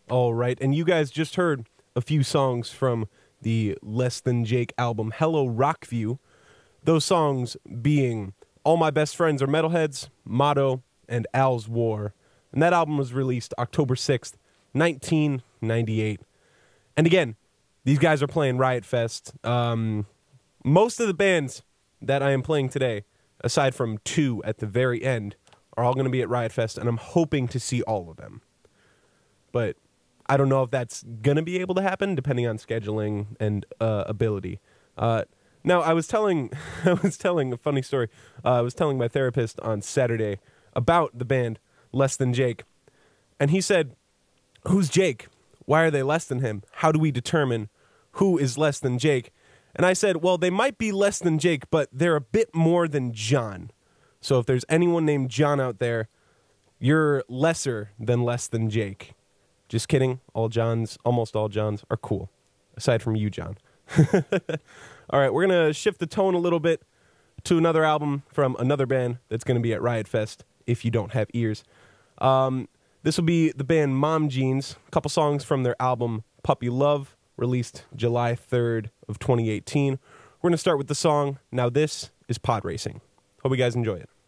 All right, and you guys just heard a few songs from the Less Than Jake album, Hello Rockview. Those songs being All My Best Friends Are Metalheads, Motto, and Al's War. And that album was released October 6th, 1998. And again, these guys are playing Riot Fest. Most of the bands that I am playing today, aside from two at the very end, are all going to be at Riot Fest, and I'm hoping to see all of them. But I don't know if that's going to be able to happen, depending on scheduling and ability. Now, I was telling a funny story. I was telling my therapist on Saturday about the band Less Than Jake, and he said, "Who's Jake? Why are they less than him? How do we determine who is less than Jake?" And I said, well, they might be less than Jake, but they're a bit more than John. So if there's anyone named John out there, you're lesser than less than Jake. Just kidding. Almost all Johns are cool, aside from you, John. All right, we're going to shift the tone a little bit to another album from another band that's going to be at Riot Fest, if you don't have ears. This will be the band Mom Jeans, a couple songs from their album Puppy Love, released July 3rd of 2018. We're going to start with the song Now This Is Pod Racing. Hope you guys enjoy it.